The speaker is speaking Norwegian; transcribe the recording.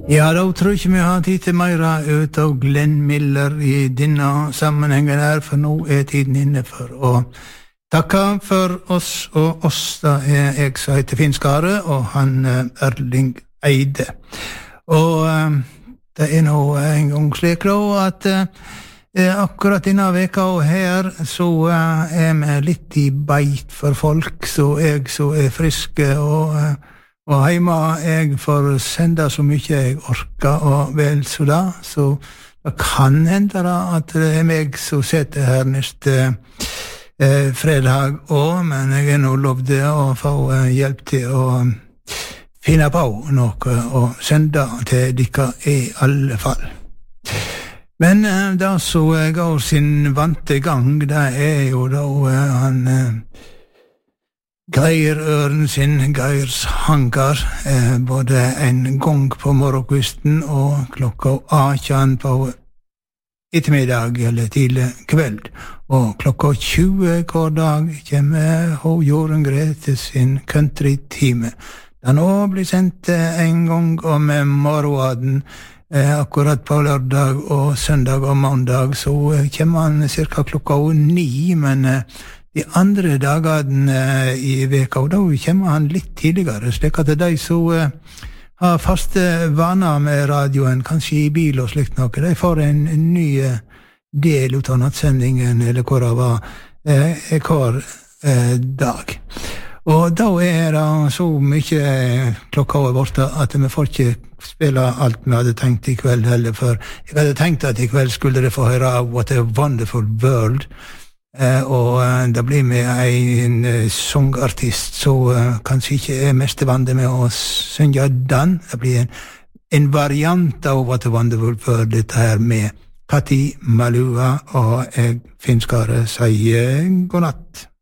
Ja, da tror ikke vi har tid til meira ut av Glenn Miller I denne sammenhengen her, for nå tiden inne for å takke for oss og oss. Da jeg som heter Finn Skare, og han Erling Eide. Og det nå en gang slik da, at akkurat denne veka og her, så vi litt I beit for folk, så jeg så friske og heima jeg får sende så mye jeg orker og vel så da, så det kan hende da at det meg som sitter her neste fredag også, men jeg nå lovde å få hjelp til å finne på noe og sende til dere I alle fall. Men da så går sin vante gang, det jo da han Geir Øren sin, Geirs Hankar, både en gang på morgenkvisten og klokka 18 på ettermiddag eller tidlig kveld. Og klokka 20 hver dag kommer Jorunn Grete sin country-time. Den også blir sendt en gang om morgenen, akkurat på lørdag og søndag og mandag, så kommer han cirka klokka 9, men de andre dagene I veka, og da kommer han litt tidligere, slik at de som har faste vaner med radioen, kanskje I bil og slikt noe, de får en ny del ut av nattsendingen, eller hvor det var hver dag. Og da det så mye klokka over borte, at vi får ikke spille alt vi hadde tenkt I kveld heller, for jeg hadde tenkt at I kveld skulle dere få høre What a Wonderful World, og det blir med en sångartist så kanskje ikke mest vant med å synge den. Det blir en variant av What a Wonderful World, dette her med Kati Malua, og jeg Finn Skare sier god natt.